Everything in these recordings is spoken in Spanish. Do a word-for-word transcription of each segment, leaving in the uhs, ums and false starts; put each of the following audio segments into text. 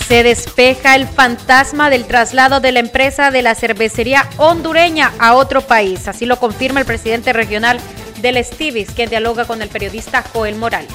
Se despeja el fantasma del traslado de la empresa de la cervecería hondureña a otro país. Así lo confirma el presidente regional del Estivis, quien dialoga con el periodista Joel Morales.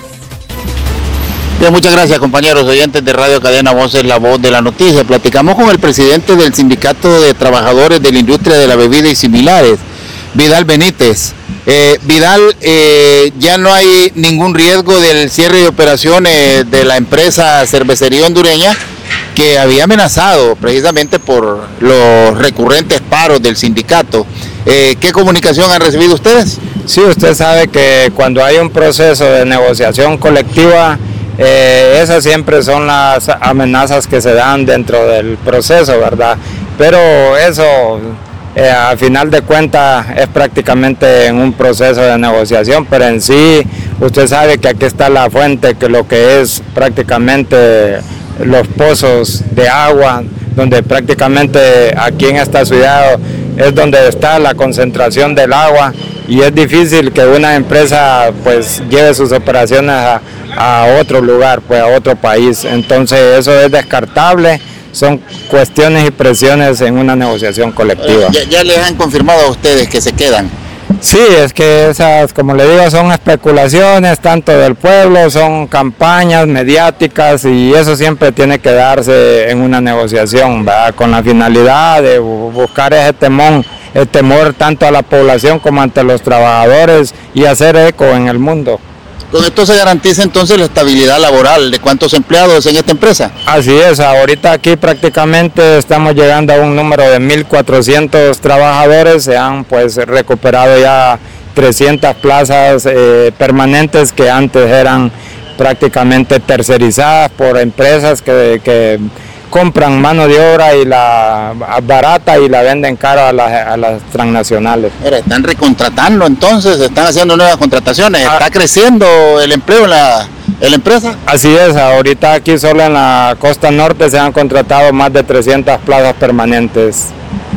Bien, muchas gracias, compañeros oyentes de Radio Cadena Voces, la voz de la noticia. Platicamos con el presidente del Sindicato de Trabajadores de la Industria de la Bebida y Similares, Vidal Benítez. Eh, Vidal, eh, ya no hay ningún riesgo del cierre de operaciones de la empresa cervecería hondureña, que había amenazado precisamente por los recurrentes paros del sindicato. Eh, ¿Qué comunicación han recibido ustedes? Sí, usted sabe que cuando hay un proceso de negociación colectiva, eh, esas siempre son las amenazas que se dan dentro del proceso, ¿verdad? Pero eso, eh, a final de cuentas, es prácticamente en un proceso de negociación, pero en sí, usted sabe que aquí está la fuente, que lo que es prácticamente los pozos de agua, donde prácticamente aquí en esta ciudad es donde está la concentración del agua, y es difícil que una empresa pues lleve sus operaciones a, a otro lugar, pues a otro país. Entonces eso es descartable, son cuestiones y presiones en una negociación colectiva. ¿Ya, ya les han confirmado a ustedes que se quedan? Sí, es que esas, como le digo, son especulaciones tanto del pueblo, son campañas mediáticas, y eso siempre tiene que darse en una negociación, ¿verdad? Con la finalidad de buscar ese temor, el temor tanto a la población como ante los trabajadores, y hacer eco en el mundo. ¿Con esto se garantiza entonces la estabilidad laboral de cuántos empleados en esta empresa? Así es, ahorita aquí prácticamente estamos llegando a un número de mil cuatrocientos trabajadores, se han pues recuperado ya trescientas plazas eh, permanentes que antes eran prácticamente tercerizadas por empresas que, que compran mano de obra y la barata y la venden cara a las, a las transnacionales. Mira, están recontratando entonces, están haciendo nuevas contrataciones, está ah, creciendo el empleo en la, en la empresa. Así es, ahorita aquí solo en la costa norte se han contratado más de trescientas plazas permanentes.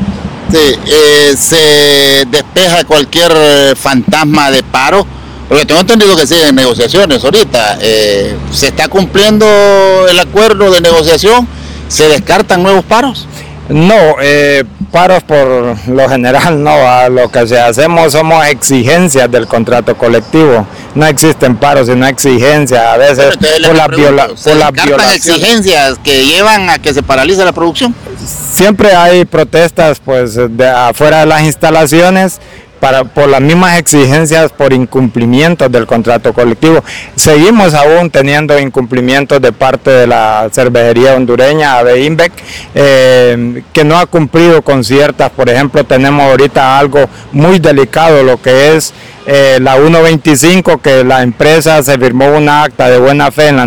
Sí, eh, se despeja cualquier fantasma de paro, porque tengo entendido que siguen negociaciones ahorita. Eh, ¿se está cumpliendo el acuerdo de negociación? ¿Se descartan nuevos paros? No, eh, paros por lo general no, a lo que se hacemos somos exigencias del contrato colectivo, no existen paros sino exigencias, a veces por la viola, ¿se por la descartan exigencias que llevan a que se paralice la producción? Siempre hay protestas pues de afuera de las instalaciones, para, por las mismas exigencias por incumplimientos del contrato colectivo. Seguimos aún teniendo incumplimientos de parte de la cervecería hondureña ABINBEC, eh, que no ha cumplido con ciertas, por ejemplo, tenemos ahorita algo muy delicado, lo que es eh, la ciento veinticinco, que la empresa se firmó una acta de buena fe en la